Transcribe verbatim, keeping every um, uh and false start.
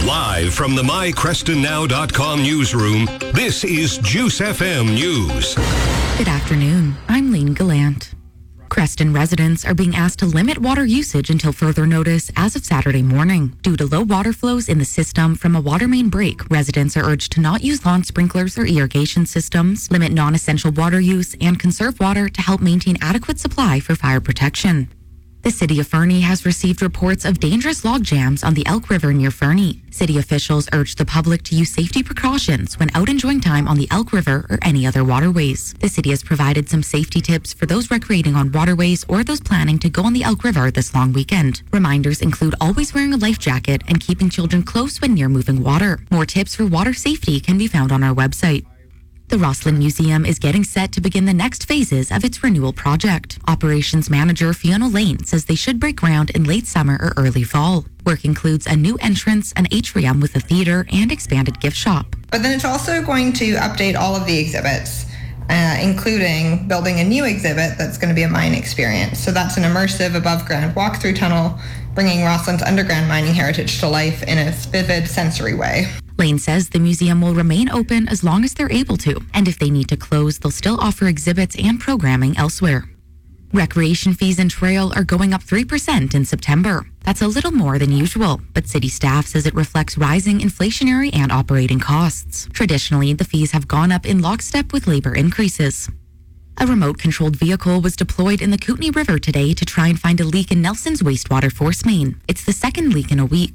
Live from the my creston now dot com newsroom, this is Juice F M News. Good afternoon. I'm Lane Gallant. Creston residents are being asked to limit water usage until further notice as of Saturday morning. Due to low water flows in the system from a water main break, residents are urged to not use lawn sprinklers or irrigation systems, limit non-essential water use, and conserve water to help maintain adequate supply for fire protection. The City of Fernie has received reports of dangerous log jams on the Elk River near Fernie. City officials urge the public to use safety precautions when out enjoying time on the Elk River or any other waterways. The city has provided some safety tips for those recreating on waterways or those planning to go on the Elk River this long weekend. Reminders include always wearing a life jacket and keeping children close when near moving water. More tips for water safety can be found on our website. The Rosslyn Museum is getting set to begin the next phases of its renewal project. Operations Manager Fiona Lane says they should break ground in late summer or early fall. Work includes a new entrance, an atrium with a theater, and expanded gift shop. But then it's also going to update all of the exhibits, uh, including building a new exhibit that's going to be a mine experience. So that's an immersive above-ground walk-through tunnel, bringing Rosslyn's underground mining heritage to life in a vivid sensory way. Lane says the museum will remain open as long as they're able to, and if they need to close, they'll still offer exhibits and programming elsewhere. Recreation fees in Trail are going up three percent in September. That's a little more than usual, but city staff says it reflects rising inflationary and operating costs. Traditionally, the fees have gone up in lockstep with labor increases. A remote-controlled vehicle was deployed in the Kootenay River today to try and find a leak in Nelson's wastewater force main. It's the second leak in a week.